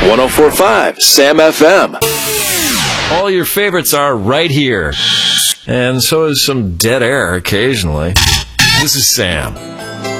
104.5 Sam FM. All your favorites are right here. And so is some dead air occasionally. This is Sam.